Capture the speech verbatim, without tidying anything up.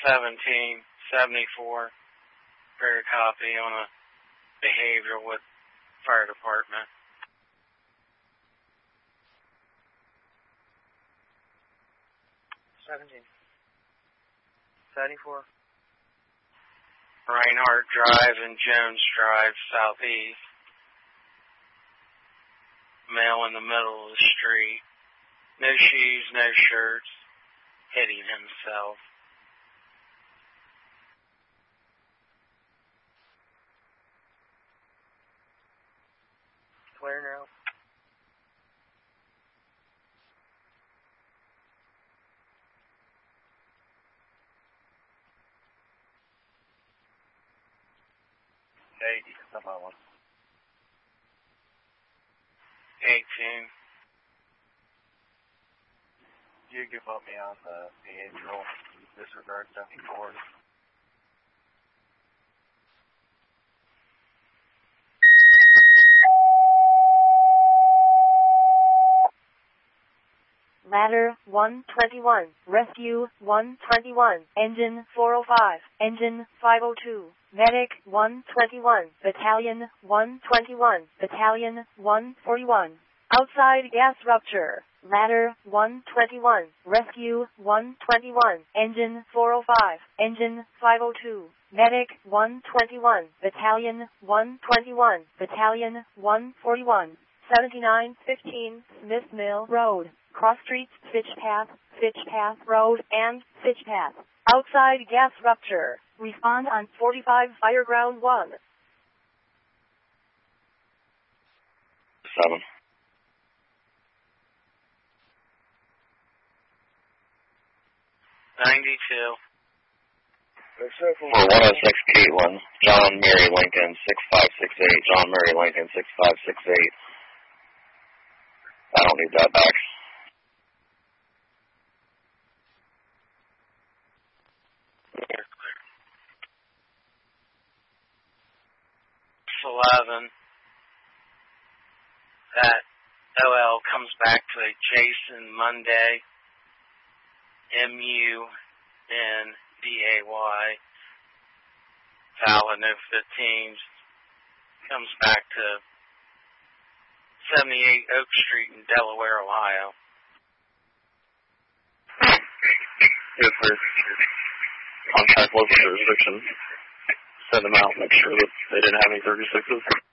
seventeen seventy-four for a copy on a behavioral with fire department. seventeen seventy-four. Reinhardt Drive and Jones Drive, southeast. Male in the middle of the street. No shoes, no shirts. Hitting himself. Clear now. Hey, come on one. eighteen. You give up me on the behavioral disregard seventy-four. Ladder one twenty-one, Rescue one twenty-one, Engine four oh five, Engine five oh two, Medic one twenty-one, Battalion one twenty-one, Battalion one forty-one. Outside gas rupture. Ladder one twenty-one, Rescue one twenty-one, Engine four oh five, Engine five oh two, Medic one twenty-one, Battalion one twenty-one, Battalion one forty-one. seventy-nine fifteen Smith Mill Road. Cross Streets, Fitch Path, Fitch Path Road, and Fitch Path. Outside gas rupture. Respond on forty-five Fireground one. Seven. ninety-two. For one oh six Caitlin, John Mary Lincoln, six five six eight, John Mary Lincoln, six five six eight. I don't need that back. eleven. That O L comes back to a Jason Monday, M U N D A Y, Fallon no fifteens, comes back to seventy-eight Oak Street in Delaware, Ohio. Yes, sir. Contact local jurisdiction. Send them out, make sure that they didn't have any thirty-sixes.